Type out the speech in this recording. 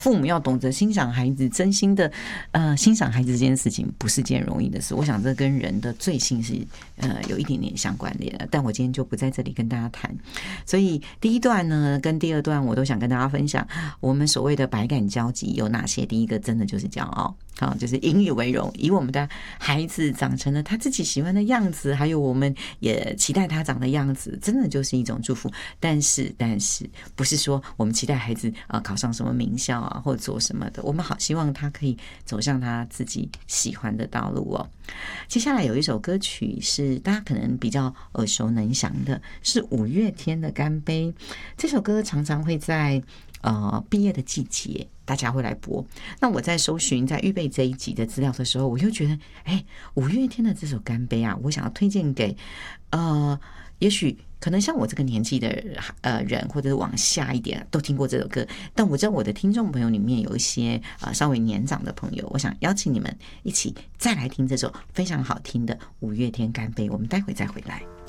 父母要懂得欣赏孩子，真心的欣赏孩子这件事情不是件容易的事。我想这跟人的罪性是有一点点相关联的，但我今天就不在这里跟大家谈。所以第一段呢跟第二段我都想跟大家分享，我们所谓的百感交集有哪些。第一个真的就是骄傲，就是引以为荣，以我们的孩子长成了他自己喜欢的样子，还有我们也期待他长的样子，真的就是一种祝福。但是不是说我们期待孩子考上什么名校啊，或者做什么的，我们好希望他可以走向他自己喜欢的道路哦。接下来有一首歌曲是大家可能比较耳熟能详的，是五月天的《干杯》。这首歌常常会在毕业的季节大家会来播。那我在搜寻在预备这一集的资料的时候，我又觉得五月天的这首《干杯》啊，我想要推荐给也许可能像我这个年纪的人，或者是往下一点都听过这首歌，但我知道我的听众朋友里面有一些稍微年长的朋友，我想邀请你们一起再来听这首非常好听的五月天《干杯》。我们待会再回来。